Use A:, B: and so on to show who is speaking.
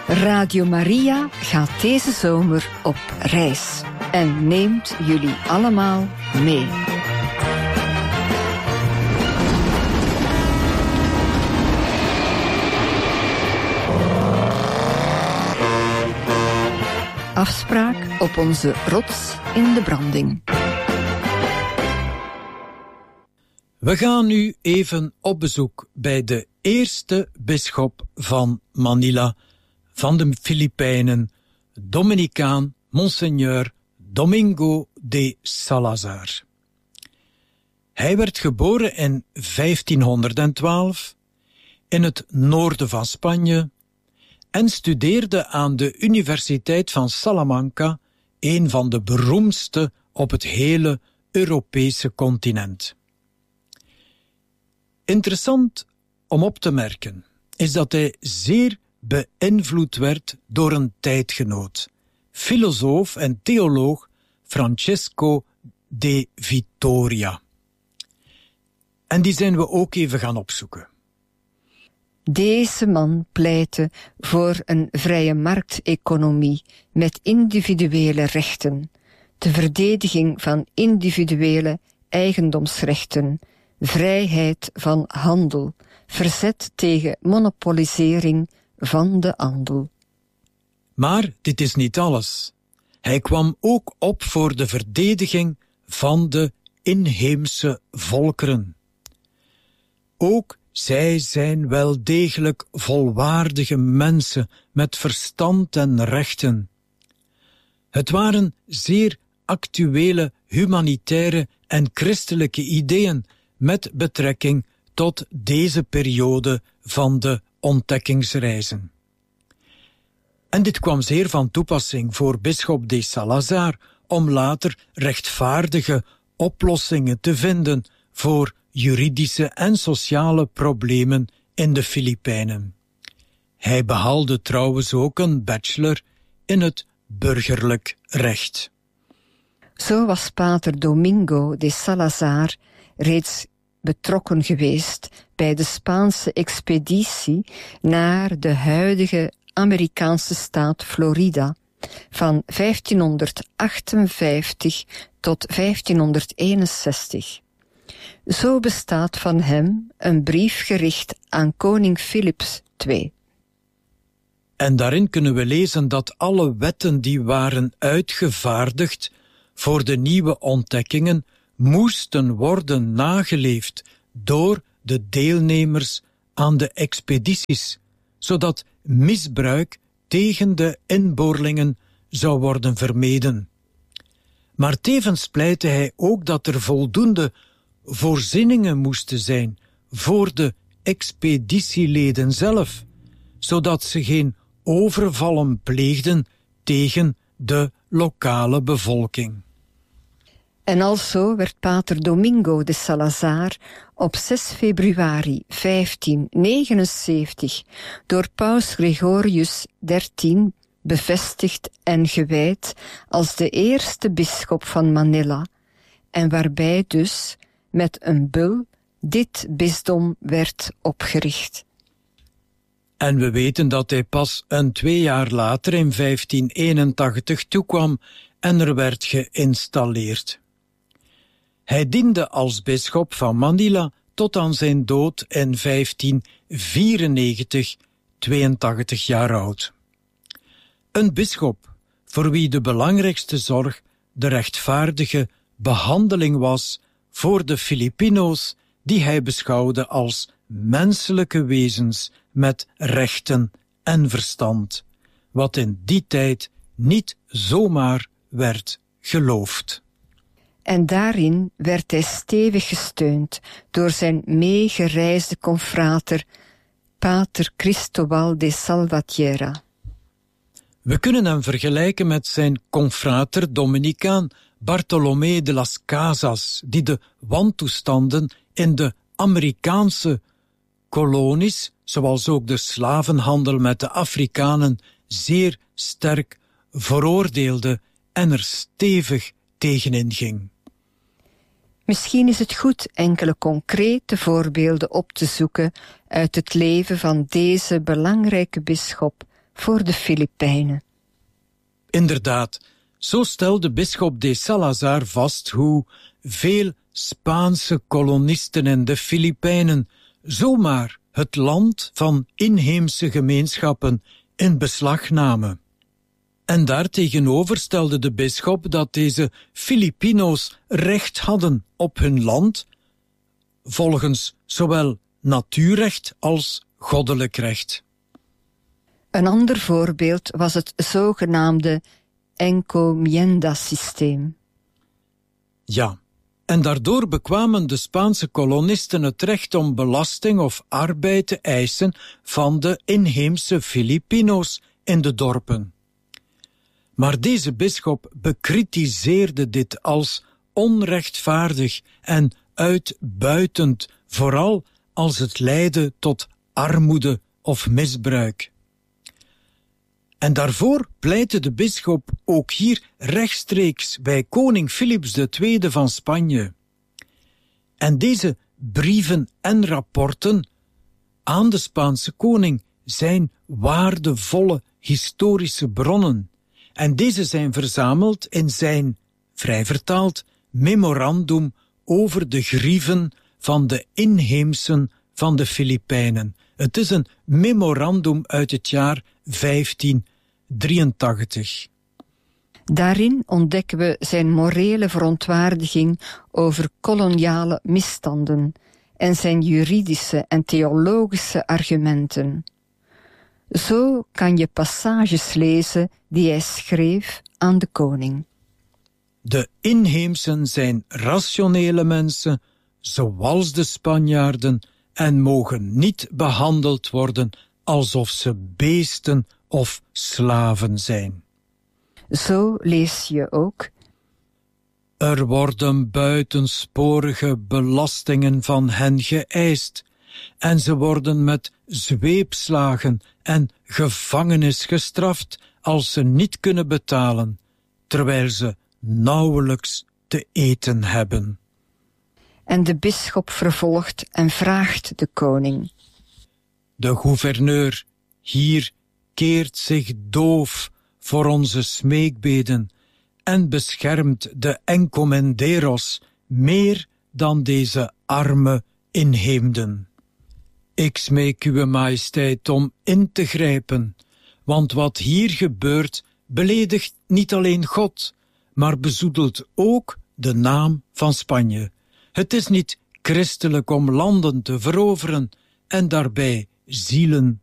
A: Radio Maria gaat deze zomer op reis en neemt jullie allemaal mee. Afspraak op onze rots in de branding.
B: We gaan nu even op bezoek bij de eerste bisschop van Manila, van de Filipijnen, Dominicaan Monseigneur Domingo de Salazar. Hij werd geboren in 1512 in het noorden van Spanje en studeerde aan de Universiteit van Salamanca, een van de beroemdste op het hele Europese continent. Interessant om op te merken is dat hij zeer beïnvloed werd door een tijdgenoot, filosoof en theoloog Francesco de Vitoria. En die zijn we ook even gaan opzoeken.
A: Deze man pleitte voor een vrije markteconomie met individuele rechten, de verdediging van individuele eigendomsrechten, vrijheid van handel, verzet tegen monopolisering van de handel.
B: Maar dit is niet alles. Hij kwam ook op voor de verdediging van de inheemse volkeren. Ook zij zijn wel degelijk volwaardige mensen met verstand en rechten. Het waren zeer actuele humanitaire en christelijke ideeën met betrekking tot deze periode van de ontdekkingsreizen. En dit kwam zeer van toepassing voor bisschop de Salazar om later rechtvaardige oplossingen te vinden voor juridische en sociale problemen in de Filipijnen. Hij behaalde trouwens ook een bachelor in het burgerlijk recht.
A: Zo was pater Domingo de Salazar reeds betrokken geweest bij de Spaanse expeditie naar de huidige Amerikaanse staat Florida van 1558 tot 1561. Zo bestaat van hem een brief gericht aan koning Philips II.
B: En daarin kunnen we lezen dat alle wetten die waren uitgevaardigd voor de nieuwe ontdekkingen moesten worden nageleefd door de deelnemers aan de expedities, zodat misbruik tegen de inboorlingen zou worden vermeden. Maar tevens pleitte hij ook dat er voldoende voorzieningen moesten zijn voor de expeditieleden zelf, zodat ze geen overvallen pleegden tegen de lokale bevolking.
A: En alzo werd pater Domingo de Salazar op 6 februari 1579 door paus Gregorius XIII bevestigd en gewijd als de eerste bisschop van Manila, en waarbij dus met een bul dit bisdom werd opgericht.
B: En we weten dat hij pas 2 jaar later in 1581 toekwam en er werd geïnstalleerd. Hij diende als bisschop van Manila tot aan zijn dood in 1594, 82 jaar oud. Een bisschop voor wie de belangrijkste zorg de rechtvaardige behandeling was voor de Filipino's die hij beschouwde als menselijke wezens met rechten en verstand, wat in die tijd niet zomaar werd geloofd.
A: En daarin werd hij stevig gesteund door zijn meegereisde confrater pater Cristobal de Salvatierra.
B: We kunnen hem vergelijken met zijn confrater Dominicaan Bartolomé de las Casas, die de wantoestanden in de Amerikaanse kolonies, zoals ook de slavenhandel met de Afrikanen, zeer sterk veroordeelde en er stevig tegenin ging.
A: Misschien is het goed enkele concrete voorbeelden op te zoeken uit het leven van deze belangrijke bisschop voor de Filipijnen.
B: Inderdaad, zo stelde bisschop de Salazar vast hoe veel Spaanse kolonisten in de Filipijnen zomaar het land van inheemse gemeenschappen in beslag namen. En daartegenover stelde de bisschop dat deze Filipino's recht hadden op hun land, volgens zowel natuurrecht als goddelijk recht.
A: Een ander voorbeeld was het zogenaamde encomienda-systeem.
B: Ja, en daardoor bekwamen de Spaanse kolonisten het recht om belasting of arbeid te eisen van de inheemse Filipino's in de dorpen. Maar deze bisschop bekritiseerde dit als onrechtvaardig en uitbuitend, vooral als het leidde tot armoede of misbruik. En daarvoor pleitte de bisschop ook hier rechtstreeks bij koning Philips II van Spanje. En deze brieven en rapporten aan de Spaanse koning zijn waardevolle historische bronnen. En deze zijn verzameld in zijn, vrij vertaald, memorandum over de grieven van de inheemsen van de Filipijnen. Het is een memorandum uit het jaar 1583.
A: Daarin ontdekken we zijn morele verontwaardiging over koloniale misstanden en zijn juridische en theologische argumenten. Zo kan je passages lezen die hij schreef aan de koning.
B: De inheemsen zijn rationele mensen, zoals de Spanjaarden, en mogen niet behandeld worden alsof ze beesten of slaven zijn.
A: Zo lees je ook:
B: er worden buitensporige belastingen van hen geëist, en ze worden met zweepslagen en gevangenis gestraft als ze niet kunnen betalen, terwijl ze nauwelijks te eten hebben.
A: En de bisschop vervolgt en vraagt de koning:
B: de gouverneur hier keert zich doof voor onze smeekbeden en beschermt de encomenderos meer dan deze arme inheemden. Ik smeek uwe majesteit om in te grijpen, want wat hier gebeurt beledigt niet alleen God, maar bezoedelt ook de naam van Spanje. Het is niet christelijk om landen te veroveren en daarbij zielen